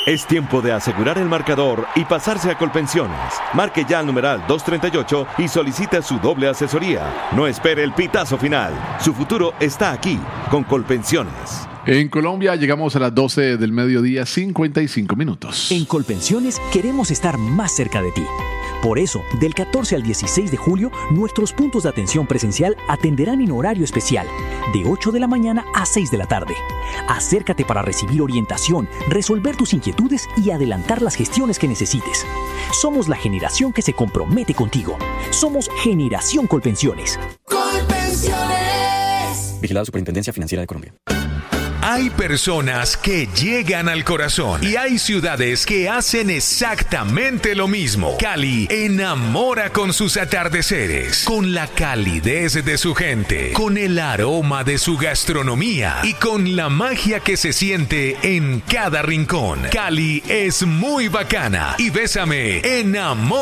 Es tiempo de asegurar el marcador y pasarse a Colpensiones. Marque ya al numeral 238 y solicite su doble asesoría. No espere el pitazo final. Su futuro está aquí, con Colpensiones. En Colombia llegamos a las 12 del mediodía, 55 minutos. En Colpensiones queremos estar más cerca de ti. Por eso, del 14 al 16 de julio, nuestros puntos de atención presencial atenderán en horario especial, de 8 de la mañana a 6 de la tarde. Acércate para recibir orientación, resolver tus inquietudes y adelantar las gestiones que necesites. Somos la generación que se compromete contigo. Somos Generación Colpensiones. Colpensiones. Vigilado Superintendencia Financiera de Colombia. Hay personas que llegan al corazón y hay ciudades que hacen exactamente lo mismo. Cali enamora con sus atardeceres, con la calidez de su gente, con el aroma de su gastronomía y con la magia que se siente en cada rincón. Cali es muy bacana y Bésame enamora.